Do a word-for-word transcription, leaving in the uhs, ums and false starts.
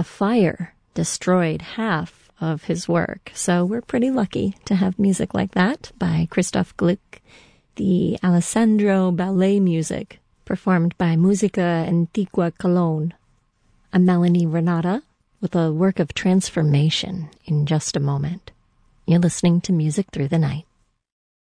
fire destroyed half of his work. So we're pretty lucky to have music like that by Christoph Gluck, the Alessandro Ballet music performed by Musica Antigua Cologne. I'm Melanie Renata with a work of transformation in just a moment. You're listening to Music Through the Night.